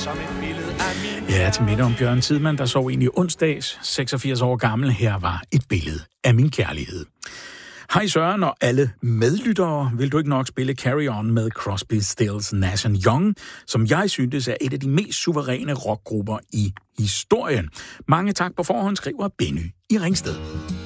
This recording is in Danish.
som et billede af min... Ja, til midt om Bjørn Tidemand, der sov egentlig onsdags, 86 år gammel. Her var et billede af min kærlighed. Hej Søren og alle medlyttere. Vil du ikke nok spille Carry On med Crosby, Stills, Nash & Young, som jeg synes er et af de mest suveræne rockgrupper i historien. Mange tak på forhånd, skriver Benny i Ringsted.